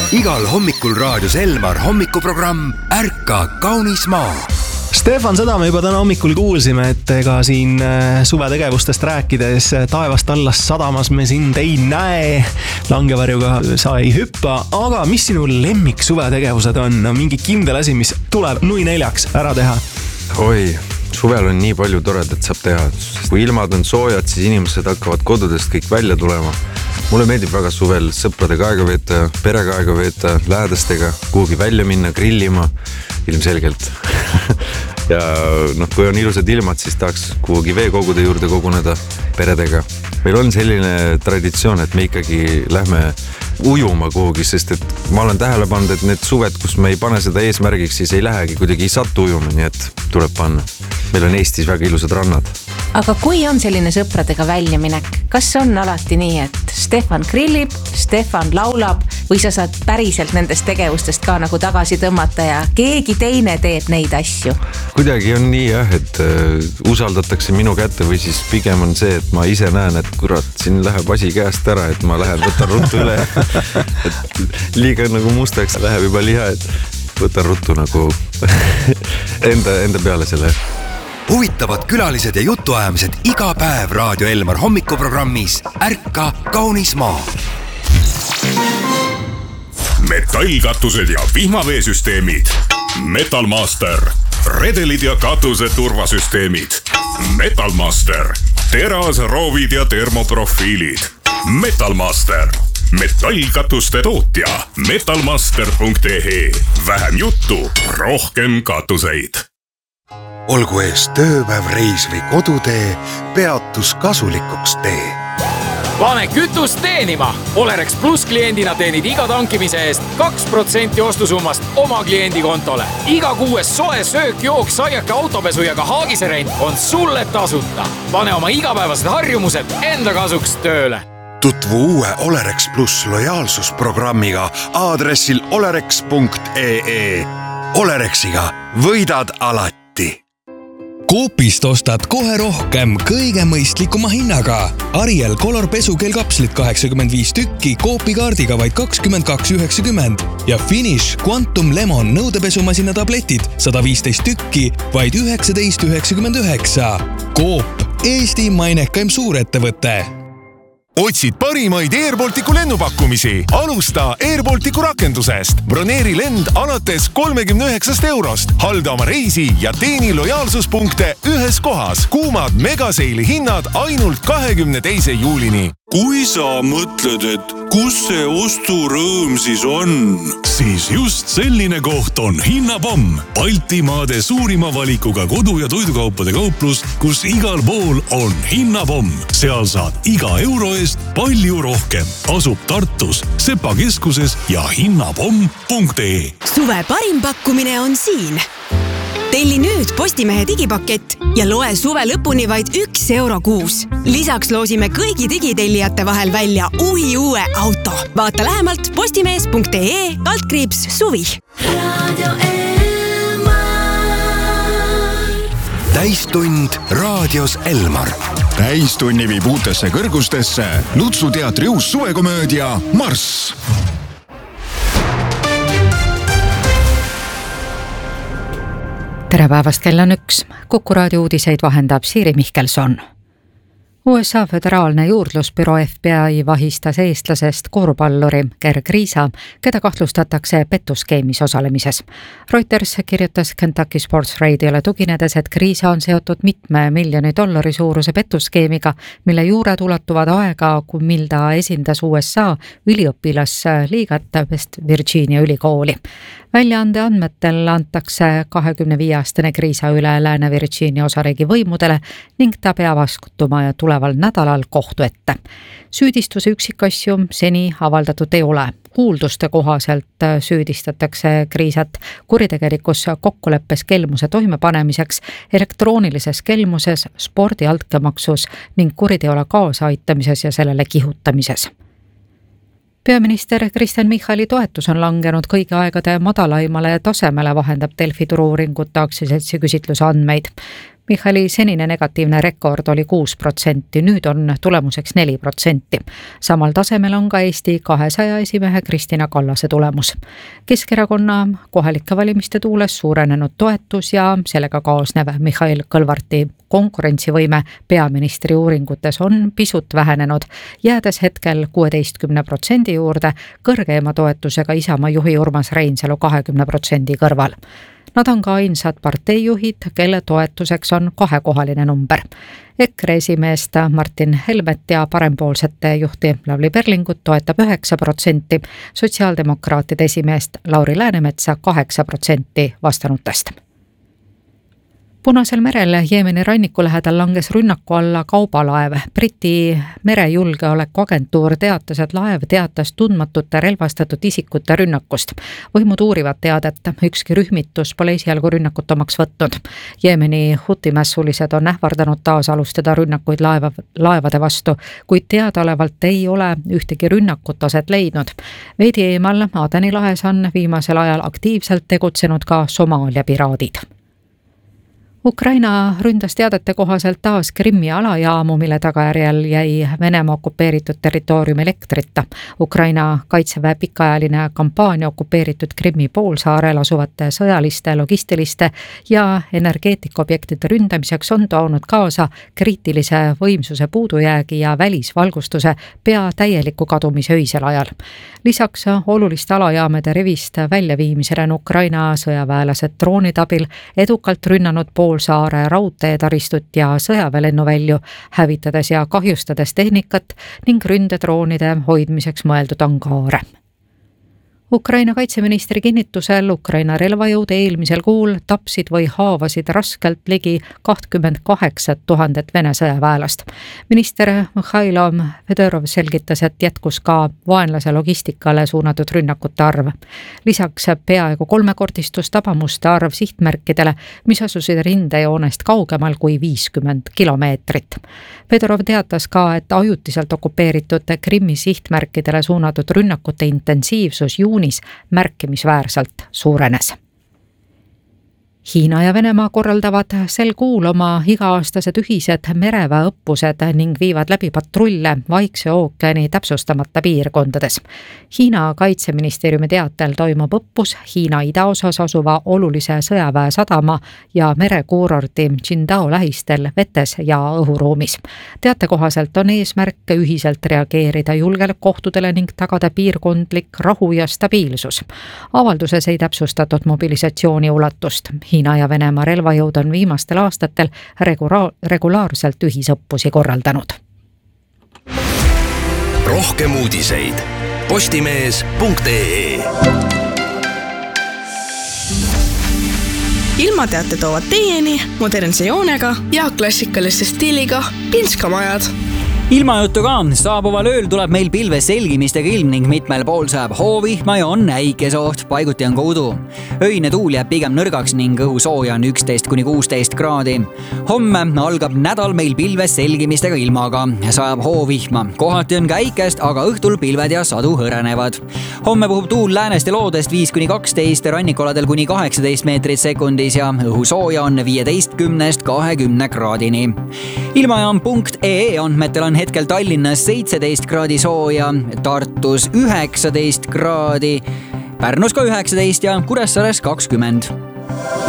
Igal hommikul raadios Elmar hommikuprogramm Ärka kaunis maa. Stefan, seda me juba täna hommikul kuulsime, et ega siin suvetegevustest rääkides taevast allas sadamas me sind ei näe, langevarjuga sa ei hüppa, aga mis sinu lemmik suvetegevused on? Mingi kindel asi, mis tuleb nui neljaks ära teha? Oi, suvel on nii palju toredat saab teha. Kui ilmad on soojad, siis inimesed hakkavad kodudest kõik välja tulema. Mulle meeldib väga suvel sõpradega aega veeta, perega aega veeta, lähedastega, kuhugi välja minna, grillima, ilmselgelt. Ja kui on ilusad ilmad, siis tahaks kuhugi veekogude juurde koguneda peredega. Meil on selline traditsioon, et me ikkagi lähme ujuma kuhugi, sest et ma olen tähele pannud, et need suved, kus me ei pane seda eesmärgiks, siis ei lähegi, kuidagi ei sattu ujuma, nii et tuleb panna. Meil on Eestis väga ilusad rannad. Aga kui on selline sõpradega väljaminek, kas on alati nii, et Stefan grillib, Stefan laulab või sa saad päriselt nendest tegevustest ka nagu tagasi tõmmata ja keegi teine teeb neid asju? Kuidagi on nii jah, et usaldatakse minu kätte või siis pigem on see, et ma ise näen, et kurat, siin läheb asi käest ära, et ma lähen, võtan ruttu üle. Et liiga nagu mustaks läheb juba liha, et võtan ruttu nagu enda peale selle. Huvitavad külalised ja jutuajamised iga päev Raadio Elmar hommikuprogrammis Ärka kaunis maa. Metallkatused ja vihmaveesüsteemid. Metalmaster. Redelid ja katuse turvasüsteemid. Metalmaster. Teras, roovid ja termoprofiilid. Metalmaster. Metallkatuste tootja. Metalmaster.ee. Vähem juttu, rohkem katuseid. Olgu ees tööpäev, reis või kodutee, peatus kasulikuks tee. Pane kütust teenima! Olerex Plus kliendina teenid iga tankimise eest 2% ostusummast oma kliendi kontole. Iga kuues soe söök, jook, saiake, autopesu ja ka haagise rent on sulle tasuta. Pane oma igapäevased harjumused enda kasuks tööle. Tutvu uue Olerex Plus lojaalsusprogrammiga aadressil olerex.ee. Olerexiga võidad alati. Coopist ostad kohe rohkem kõige mõistlikuma hinnaga. Ariel Color pesukeelkapslit 85 tükki Coopi kaardiga vaid 22,90 ja Finish Quantum Lemon nõudepesumasina tabletid 115 tükki vaid 19,99. Coop, Eesti mainekaim suurettevõte. Otsid parimaid Airbalticu lennupakkumisi? Alusta Airbalticu rakendusest. Broneeri lend alates 39 eurost. Halda oma reisi ja teeni lojaalsuspunkte ühes kohas. Kuumad megaseili hinnad ainult 22. juulini. Kui sa mõtled, et kus see osturõõm siis on, siis just selline koht on Hinnapomm. Baltimaade suurima valikuga kodu- ja toidukaupade kauplus, kus igal pool on Hinnapomm. Seal saad iga euro eest palju rohkem. Asub Tartus, Sepa keskuses ja hinnapomm.ee. Suve parim pakkumine on siin. Telli nüüd Postimehe digipakett ja loe suve lõpuni vaid 1 euro kuus. Lisaks loosime kõigi digitellijate vahel välja uue auto. Vaata lähemalt postimees.ee/suvi. Täistund raadios Elmar. Täistunni viib uutesse kõrgustesse Lutsu teatri uus suvekomöödia Marss. Tere päevast, kell on 1. Kuku raadio uudiseid vahendab Siiri Mihkelson. USA föderaalne juurdlusbüroo FBI vahistas eestlasest korvpalluri Gerg Riisa, keda kahtlustatakse pettuskeemis osalemises. Reuters kirjutas Kentucky Sports Radio'le tuginedes, et Riisa on seotud mitme miljoni dollari suuruse pettuskeemiga, mille juured ulatuvad aega, mil ta esindas USA üliõpilasliigat West Virginia ülikooli. Väljaande andmetel antakse 25-aastane Riisa üle Lääne-Virginia osariigi võimudele ning ta peab astuma ja tuleval nädalal kohtu ette. Süüdistuse üksikasju seni avaldatud ei ole. Kuulduste kohaselt süüdistatakse Riisat kuritegelikus kokkuleppes kelmuse toimepanemiseks, elektroonilises kelmuses, spordi altkäemaksus ning kuriteole kaasaaitamises ja sellele kihutamises. Peaminister Kristen Michali toetus on langenud kõigi aegade madalaimale tasemele, vahendab Delfi turu-uuringute aktsiaseltsi küsitluse andmeid. Michali senine negatiivne rekord oli 6%, nüüd on tulemuseks 4%. Samal tasemel on ka Eesti 200 esimehe Kristina Kallase tulemus. Keskerakonna kohalike valimiste tuules suurenenud toetus ja sellega kaasnev Mihhail Kõlvarti konkurentsivõime peaministri uuringutes on pisut vähenenud, jäädes hetkel 16% juurde kõrgeima toetusega Isamaa juhi Urmas Reinsalu 20% kõrval. Nad on ka ainsad parteijuhid, kelle toetuseks on kahekohaline number. EKRE esimeest Martin Helmet ja parempoolsete juhti Lavly Perlingut toetab 9%, sotsiaaldemokraatide esimeest Lauri Läänemetsa 8% vastanutest. Punasel merel Jeemeni ranniku lähedal langes rünnaku alla kaubalaev. Briti merejulgeolekuagentuur teatas, et laev teatas tundmatute relvastatud isikute rünnakust. Võimud uurivad teadet, ükski rühmitus pole esialgu rünnakut omaks võtnud. Jeemeni hutimässulised on ähvardanud taas alustada rünnakuid laevade vastu, kuid teadaolevalt ei ole ühtegi rünnakut aset leidnud. Veidi eemal Adeni lahes on viimasel ajal aktiivselt tegutsenud ka Somaalia piraadid. Ukraina ründas teadete kohaselt taas Krimmi alajaamu, mille tagajärjel jäi Venemaa okupeeritud territooriumi elektrita. Ukraina kaitseväe pikaajaline kampaania okupeeritud Krimmi poolsaarel asuvate sõjaliste, logistiliste ja energeetikaobjektide ründamiseks on toonud kaasa kriitilise võimsuse puudujäägi ja välisvalgustuse pea täieliku kadumise öisel ajal. Lisaks oluliste alajaamade rivist väljaviimisele on Ukraina sõjaväelased droonide abil edukalt rünnanud poolsaare raudteetaristut ja sõjaväelennuvälju, hävitades ja kahjustades tehnikat ning ründedroonide hoidmiseks mõeldud angaare. Ukraina kaitseministri kinnitusel Ukraina relvajõud eelmisel kuul tapsid või haavasid raskelt ligi 28 000 Vene sõjaväelast. Minister Mihhailo Fedorov selgitas, et jätkus ka vaenlase logistikale suunatud rünnakute arv. Lisaks peaaegu kolmekordistus tabamuste arv sihtmärkidele, mis asusid rindejoonest kaugemal kui 50 kilomeetrit. Fedorov teatas ka, et ajutiselt okupeeritud Krimmi sihtmärkidele suunatud rünnakute intensiivsus juunis märkimisväärselt suurenes. Hiina ja Venemaa korraldavad sel kuul oma iga-aastased ühised mereväeõppused ning viivad läbi patrulle Vaikse ookeani täpsustamata piirkondades. Hiina kaitseministeeriumi teatel toimub õppus Hiina idaosas asuva olulise sõjaväe sadama ja merekuurorti Qingdao lähistel vetes ja õhuruumis. Teate kohaselt on eesmärk ühiselt reageerida julgeolekuohtudele ning tagada piirkondlik rahu ja stabiilsus. Avalduses ei täpsustatud mobilisatsiooni ulatust. Hiina ja Venemaa relvajõud on viimastel aastatel regulaarselt ühisõppusi korraldanud. Rohkem uudiseid postimees.ee. Ilmateate toovad teieni modernse joonega ja klassikaliste stiiliga pinskamajad. Ilmajutuga saabuval ööl tuleb meil pilves selgimistega ilm ning mitmel pool saab hoovihma ja on äikesoht, paiguti on ka udu. Öine tuul jääb pigem nõrgaks ning õhu sooja on 11–16 kraadi. Homme algab nädal meil pilves selgimistega ilmaga, sajab hoovihma. Kohati on ka äikest, aga õhtul pilved ja sadu hõrenevad. Homme puhub tuul läänest ja loodest 5–12, rannikoladel kuni 18 meetrit sekundis ja õhu sooja on 15–20 kraadini. Ilmajaam.ee andmetel on hetkel Tallinnas 17 kraadi sooja, Tartus 19 kraadi, Pärnus ka 19 ja Kuressaares 20.